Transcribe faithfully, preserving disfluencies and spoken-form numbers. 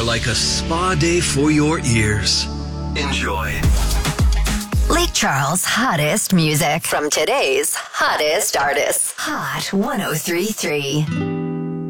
are like a spa day for your ears. Enjoy. Lake Charles' hottest music from today's hottest artists. Hot one oh three point three.